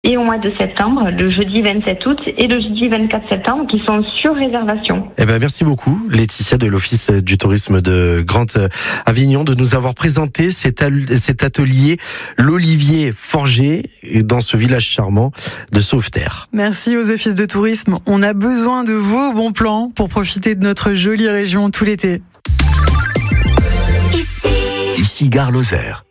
et au mois de septembre, le jeudi 27 août et le jeudi 24 septembre, qui sont sur réservation. Merci beaucoup, Laetitia de l'Office du tourisme de Grand Avignon, de nous avoir présenté cet atelier l'Olivier Forgé dans ce village charmant de Sauveterre. Merci aux offices de tourisme. On a besoin de vos bons plans pour profiter de notre jolie région tout l'été. Ici Gare Lozère.